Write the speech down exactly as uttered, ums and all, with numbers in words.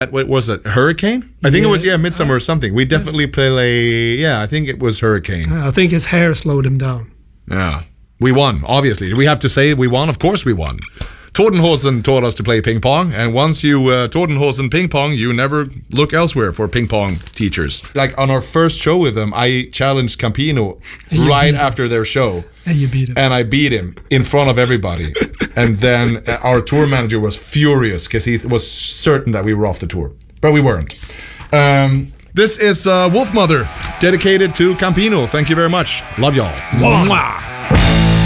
What was it? Hurricane? I think yeah. it was, yeah, Midsummer or something. We definitely play, yeah, I think it was Hurricane. I think his hair slowed him down. Yeah. We won, obviously. We have to say we won? Of course we won. Tordenhosen taught us to play ping pong, and once you uh, Tordenhosen ping pong, you never look elsewhere for ping pong teachers. Like on our first show with them, I challenged Campino right after their show. And you beat him. And I beat him in front of everybody. And then our tour manager was furious because he was certain that we were off the tour. But we weren't. Um, this is uh, Wolfmother, dedicated to Campino. Thank you very much. Love y'all. Mwah.